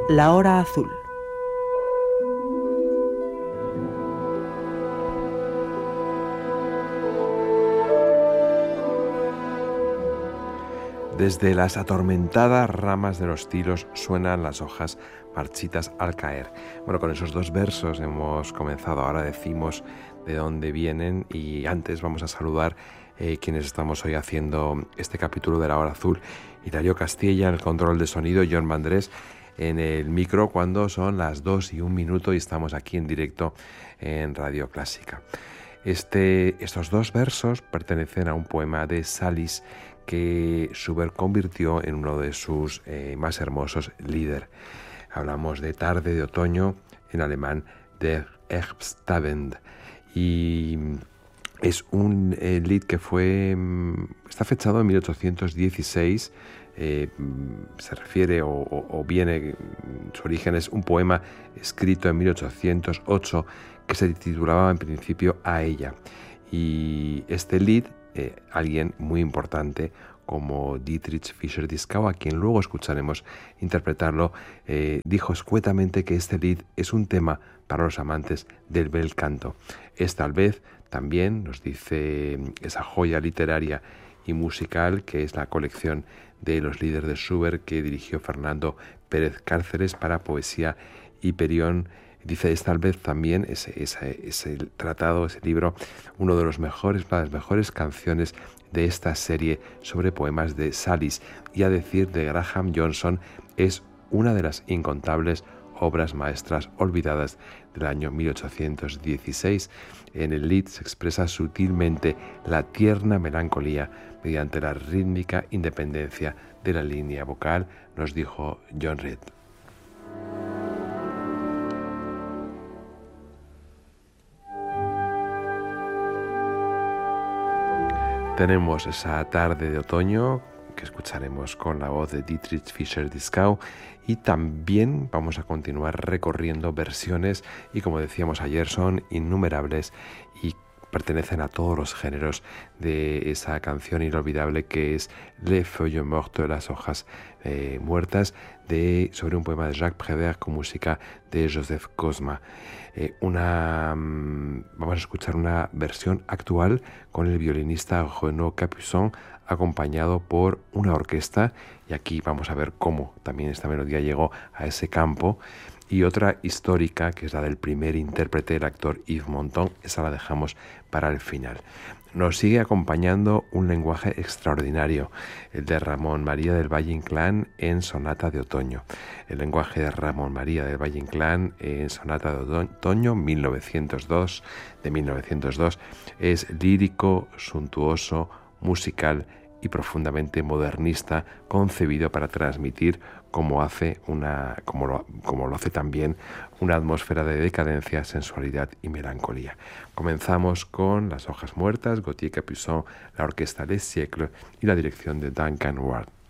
La hora azul. Desde las atormentadas ramas de los tilos suenan las hojas marchitas al caer. Bueno, con esos dos versos hemos comenzado. Ahora decimos de dónde vienen y antes vamos a saludar quienes estamos hoy haciendo este capítulo de La Hora Azul. Hilario Castilla en el control de sonido, John Vandrés en el micro cuando son las 2:01 y estamos aquí en directo en Radio Clásica. Estos dos versos pertenecen a un poema de Salis que Schubert convirtió en uno de sus más hermosos Lieder. Hablamos de tarde de otoño, en alemán der Herbstabend, y es un Lied que está fechado en 1816. Se refiere o viene, su origen es un poema escrito en 1808 que se titulaba en principio A ella, y este Lied alguien muy importante como Dietrich Fischer-Dieskau, a quien luego escucharemos interpretarlo, dijo escuetamente que este Lied es un tema para los amantes del bel canto. Es tal vez también, nos dice esa joya literaria y musical que es la colección de los Lieder de Schubert que dirigió Fernando Pérez Cárceres para Poesía Hiperión. Dice, es tal vez también ese tratado, ese libro, una de las mejores canciones de esta serie sobre poemas de Salis, y a decir de Graham Johnson, es una de las incontables obras maestras olvidadas del año 1816. En el Lied se expresa sutilmente la tierna melancolía mediante la rítmica independencia de la línea vocal, nos dijo John Reed. Tenemos esa tarde de otoño que escucharemos con la voz de Dietrich Fischer-Dieskau, y también vamos a continuar recorriendo versiones, y como decíamos ayer son innumerables y pertenecen a todos los géneros de esa canción inolvidable que es Les Feuilles Mortes, las hojas muertas, sobre un poema de Jacques Prévert con música de Joseph Cosma. Vamos a escuchar una versión actual con el violinista Renaud Capuçon acompañado por una orquesta, y aquí vamos a ver cómo también esta melodía llegó a ese campo, y otra histórica que es la del primer intérprete, el actor Yves Montand. Esa la dejamos para el final. Nos sigue acompañando un lenguaje extraordinario, el de Ramón María del Valle Inclán en Sonata de Otoño. El lenguaje de Ramón María del Valle Inclán en Sonata de Otoño de 1902 es lírico, suntuoso, musical y profundamente modernista, concebido para transmitir como lo hace también una atmósfera de decadencia, sensualidad y melancolía. Comenzamos con Las hojas muertas, Gauthier Capuçon, la orquesta Les Siècles y la dirección de Duncan Ward.